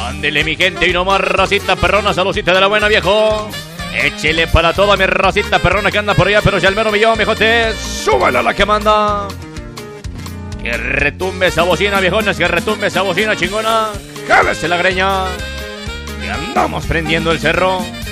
Ándele mi gente y no más racita perrona, saludcita de la buena viejo. Échele para toda mi racita perrona que anda por allá, pero ya al menos millón, viejote. Súbala la que manda. Que retumbe esa bocina, viejones, que retumbe esa bocina chingona. Jálese la greña. Y andamos prendiendo el cerro.